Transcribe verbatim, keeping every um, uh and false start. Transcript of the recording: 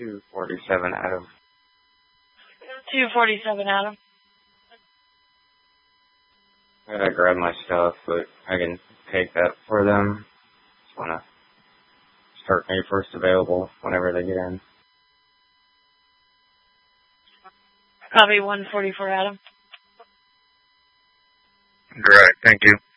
two forty-seven, Adam. two forty-seven, Adam. I gotta grab my stuff, but I can take that for them. Just wanna start me first available whenever they get in. Copy one forty-four, Adam. Great, thank you.